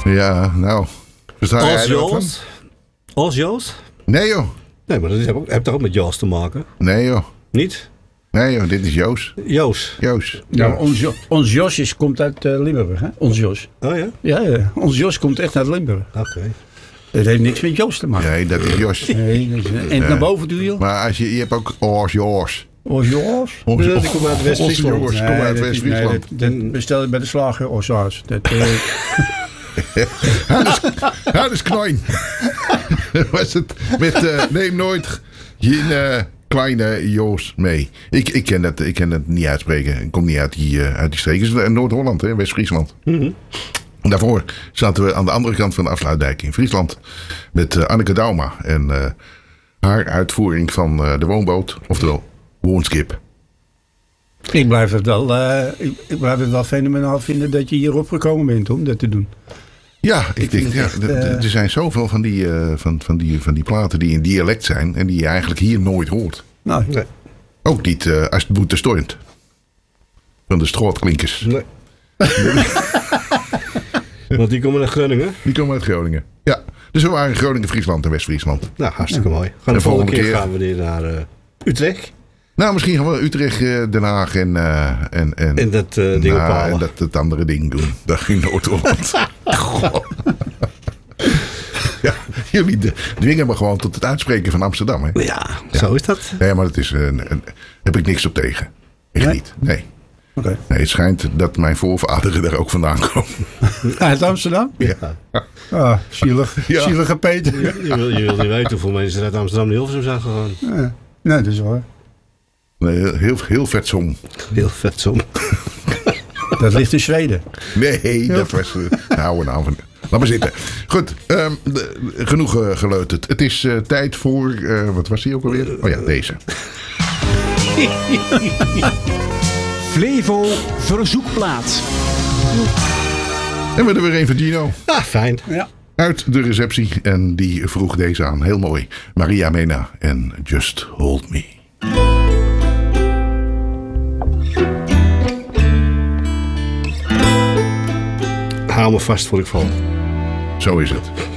Ja, nou. Versta jij er wat van? Als Joost? Nee joh. Nee, maar dat heeft toch ook met Joost te maken? Nee joh. Niet? Nee joh, dit is Joost. Joost. Ja, ons Jos komt uit Limburg, hè? Ons Jos. Oh ja? Ja, ons Jos komt echt uit Limburg. Oké. Het heeft niks met Joost te maken. Nee, dat is Jos. Nee, en naar boven doe je? Maar als je hebt ook Os Jos. Os Jos? Die komt uit West-Friesland. Os komt uit West-Friesland. Dat bestel je bij de slager Os Jos. Hannes Klein. Was het met neem nooit je kleine Joos mee. Ik ken dat niet uitspreken. Ik kom niet uit die streek. Het is Noord-Holland, West-Friesland. Mm-hmm. Daarvoor zaten we aan de andere kant van de afsluitdijk in Friesland. Met Anneke Dauma. En haar uitvoering van de woonboot. Oftewel woonskip. Ik blijf het wel fenomenaal vinden dat je hier opgekomen bent om dat te doen. Ja, ik denk, er zijn zoveel van die platen die in dialect zijn. En die je eigenlijk hier nooit hoort. Nou, nee. Ook niet als het boete stormt. Van de strootklinkers. Nee. Want die komen uit Groningen? Die komen uit Groningen. Ja. Dus we waren in Groningen, Friesland en West-Friesland. Nou, hartstikke mooi. De volgende keer gaan we weer naar Utrecht. Nou, misschien gaan we Utrecht, Den Haag en dat ding ophalen. En dat andere ding doen. Daar in Noord-Holland. Ja, jullie dwingen me gewoon tot het uitspreken van Amsterdam. Hè? Ja, zo is dat. Nee, maar dat is, heb ik niks op tegen. Echt niet. Nee. Okay. Nee, het schijnt dat mijn voorvaderen daar ook vandaan komen. Uit Amsterdam? Ja. Ah, zielig. Ja. Zielige Peter. Je wil niet weten hoeveel mensen uit Amsterdam naar Hilversum zijn gegaan. Ja. Nee, dat is waar. Nee, heel vet som. Heel vet som. Dat ligt in Zweden. Nee, dat was... nou, laat maar zitten. Goed, genoeg geleuterd. Het is tijd voor... wat was die ook alweer? Oh ja, deze. Flevo verzoekplaat. En we hebben weer een van Gino. Ah, fijn. Ja. Uit de receptie. En die vroeg deze aan. Heel mooi. Maria Mena en Just Hold Me. Hou me vast voor ik val. Zo is het.